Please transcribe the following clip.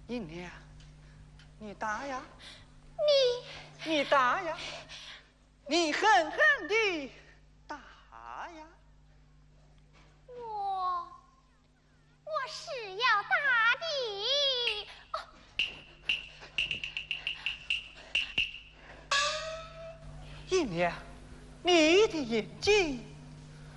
银娘，你打呀！ 你打呀！你狠狠地打呀！ 我是要打的。 银娘，你的眼睛